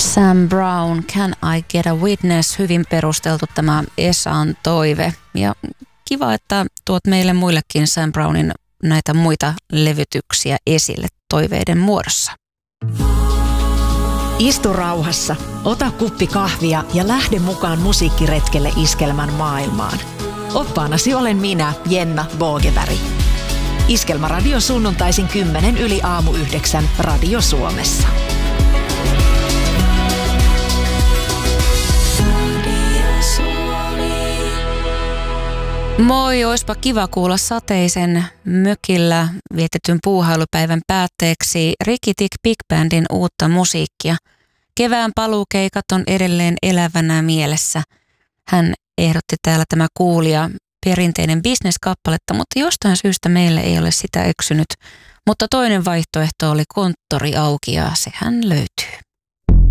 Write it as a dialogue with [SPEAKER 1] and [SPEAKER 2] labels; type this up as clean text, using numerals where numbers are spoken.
[SPEAKER 1] Sam Brown, Can I Get a Witness? Hyvin perusteltu tämä Esan toive. Ja kiva, että tuot meille muillekin Sam Brownin näitä muita levytyksiä esille toiveiden muodossa.
[SPEAKER 2] Istu rauhassa, ota kuppi kahvia ja lähde mukaan musiikkiretkelle Iskelmän maailmaan. Oppaanasi olen minä, Jenna Boogeberg. Iskelmäradio sunnuntaisin 8:10 Radio Suomessa.
[SPEAKER 1] Moi, oispa kiva kuulla sateisen mökillä vietetyn puuhailupäivän päätteeksi Ricky Tick Big Bandin uutta musiikkia. Kevään paluukeikat on edelleen elävänä mielessä. Hän ehdotti täällä tämä kuulija perinteinen bisneskappaletta, mutta jostain syystä meille ei ole sitä eksynyt. Mutta toinen vaihtoehto oli Konttori auki ja sehän löytyy.